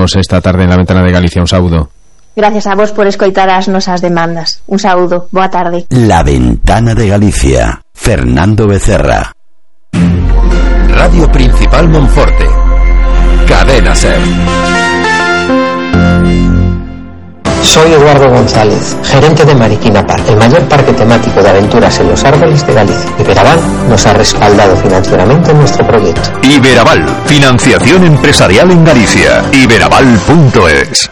atendernos esta tarde en La Ventana de Galicia. Un saúdo. Gracias a vos por escoitar as nosas demandas. Un saúdo, boa tarde. La Ventana de Galicia, Fernando Becerra. Radio Principal Monforte, Cadena SER. Soy Eduardo González, gerente de Mariquina Park, el mayor parque temático de aventuras en los árboles de Galicia. Iberaval nos ha respaldado financieramente en nuestro proyecto. Iberaval, financiación empresarial en Galicia. Iberaval.es.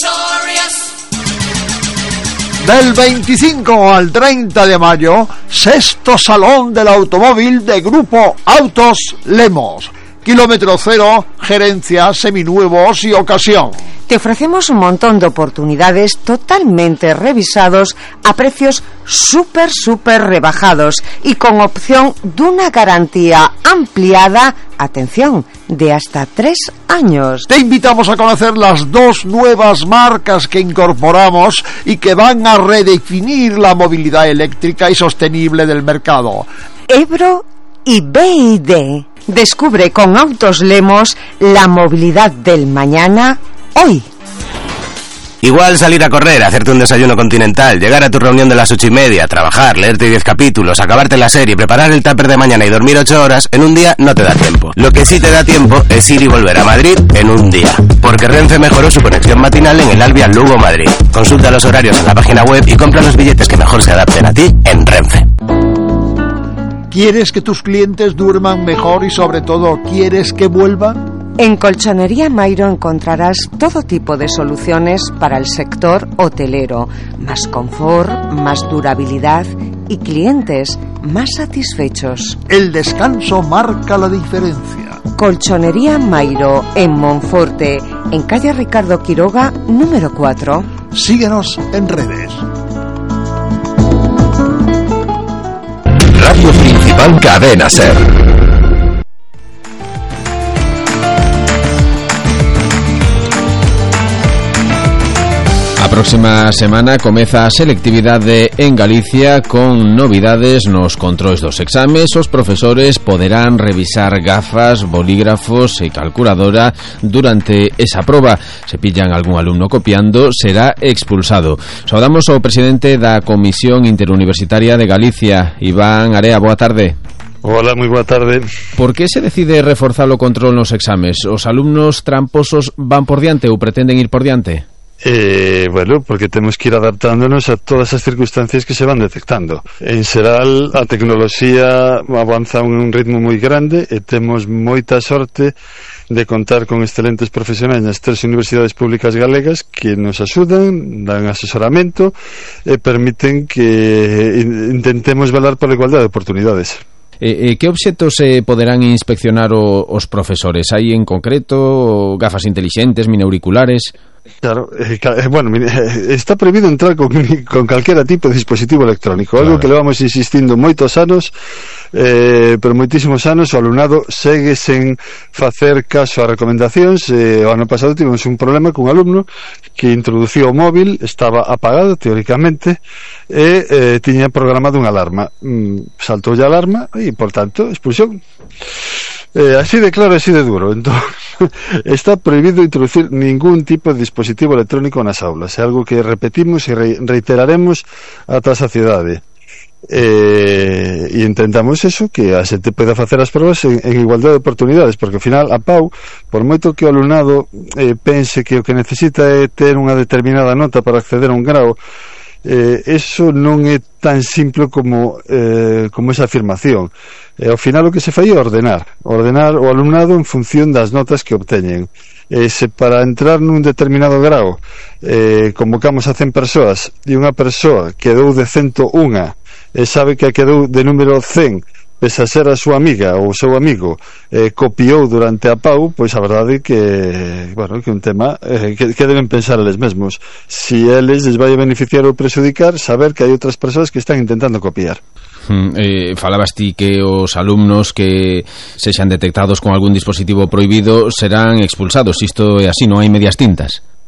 Del 25 al 30 de mayo, sexto Salón del Automóvil de Grupo Autos Lemos. Kilómetro cero, gerencia, seminuevos y ocasión. Te ofrecemos un montón de oportunidades totalmente revisados a precios súper rebajados y con opción de una garantía ampliada, atención, de hasta 3 años. Te invitamos a conocer las 2 nuevas marcas que incorporamos y que van a redefinir la movilidad eléctrica y sostenible del mercado. Ebro y BYD. Descubre con Autos Lemos la movilidad del mañana hoy. Igual salir a correr, hacerte un desayuno continental, llegar a tu reunión de las 8:30, trabajar, leerte 10 capítulos, acabarte la serie, preparar el tupper de mañana y dormir 8 horas, en un día no te da tiempo. Lo que sí te da tiempo es ir y volver a Madrid en un día. Porque Renfe mejoró su conexión matinal en el Alvia Lugo Madrid. Consulta los horarios en la página web y compra los billetes que mejor se adapten a ti en Renfe. ¿Quieres que tus clientes duerman mejor y sobre todo quieres que vuelvan? En Colchonería Mairo encontrarás todo tipo de soluciones para el sector hotelero. Más confort, más durabilidad y clientes más satisfechos. El descanso marca la diferencia. Colchonería Mairo en Monforte, en calle Ricardo Quiroga, número 4. Síguenos en redes. Radio Principal Cadena SER. A próxima semana comeza a selectividade en Galicia con novidades nos controis dos exames. Os profesores poderán revisar gafas, bolígrafos e calculadora durante esa proba. Se pillan algún alumno copiando, será expulsado. Saudamos ao presidente da Comisión Interuniversitaria de Galicia, Iván Area. Boa tarde. Hola, moi boa tarde. Por que se decide reforzar o control nos exames? Os alumnos tramposos van por diante ou pretenden ir por diante? Bueno, porque temos que ir adaptándonos a todas as circunstancias que se van detectando. En xeral, a tecnoloxía avanza a un ritmo moi grande e temos moita sorte de contar con excelentes profesionais nas 3 universidades públicas galegas que nos axudan, dan asesoramento e permiten que intentemos velar pola igualdade de oportunidades. Que obxetos se poderán inspeccionar os profesores? Hai en concreto gafas intelixentes, miniauriculares? Claro, bueno, está prohibido entrar con calquera tipo de dispositivo electrónico, algo que levamos insistindo moitos anos, pero moitísimos anos o alumnado segue sen facer caso a recomendacións. O ano pasado tivemos un problema cun alumno que introducía o móvil, estaba apagado teóricamente e tiña programado unha alarma, saltou a alarma e por tanto expulsión. Así de claro, así de duro. Entón, está prohibido introducir ningún tipo de dispositivo electrónico nas aulas. É algo que repetimos e reiteraremos ata a saciedade. E intentamos eso, que a xente poida facer as probas en igualdade de oportunidades, porque ao final a PAU, por moito que o alumnado pense que o que necesita é ter unha determinada nota para acceder a un grau, eso non é tan simple como esa afirmación. Ao final o que se fai é ordenar o alumnado en función das notas que obteñen. Se para entrar nun determinado grau convocamos a 100 persoas e unha persoa quedou de 101 e sabe que quedou de número 100, pese a ser a súa amiga ou o seu amigo, copiou durante a PAU, pois a verdade que, bueno, que un tema que deben pensar eles mesmos. Si eles les vai a beneficiar ou perjudicar, saber que hai outras persoas que están intentando copiar. Falabas ti que os alumnos que sexan detectados con algún dispositivo prohibido serán expulsados. Isto é así, non hai medias tintas?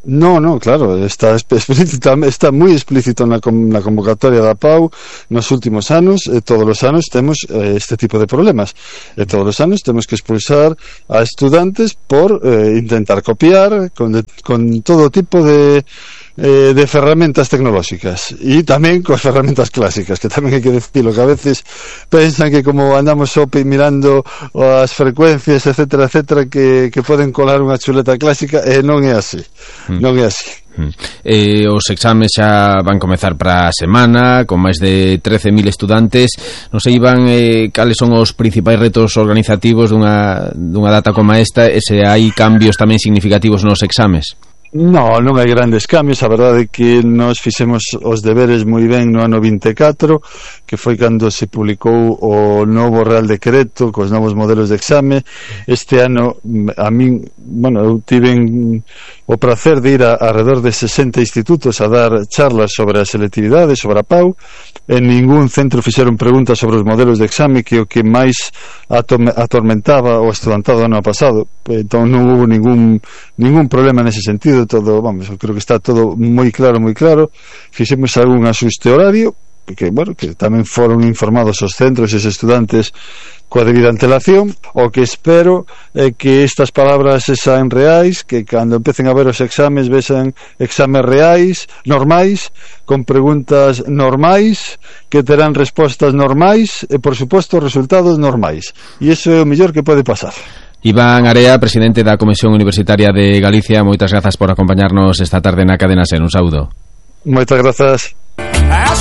No, claro, está moi explícito na convocatoria da PAU nos últimos anos. Todos os anos temos este tipo de problemas, e todos os anos temos que expulsar a estudantes por intentar copiar con todo tipo de ferramentas tecnolóxicas, e tamén coas ferramentas clásicas, que tamén hai que decirlo, que a veces pensan que como andamos mirando as frecuencias, etcétera, que poden colar unha chuleta clásica, e non é así. Non é así. Os exames xa van comezar para a semana, con máis de 13.000 estudantes. Non sei, Iván, cales son os principais retos organizativos dunha data como esta, e se hai cambios tamén significativos nos exames? Non hai grandes cambios. A verdade é que nós fixemos os deberes moi ben no ano 24, que foi cando se publicou o novo Real Decreto cos novos modelos de exame. Este ano a min, eu tiven o prazer de ir a alrededor de 60 institutos a dar charlas sobre a selectividade, sobre a PAU. En ningún centro fixeron preguntas sobre os modelos de exame, que o que máis atormentaba o estudantado ano pasado. Entón non houve ningún problema nese sentido. Todo, eu creo que está todo moi claro. Fixemos algún axuste horario, que tamén foron informados os centros e os estudantes coa debida antelación. O que espero é que estas palabras sexan reais, que cando empecen a ver os exames vexan exames reais, normais, con preguntas normais, que terán respostas normais e, por suposto, resultados normais. E iso é o mellor que pode pasar. Iván Area, presidente da Comisión Universitaria de Galicia, moitas grazas por acompañarnos esta tarde na Cadena SER. Un saúdo. Moitas grazas.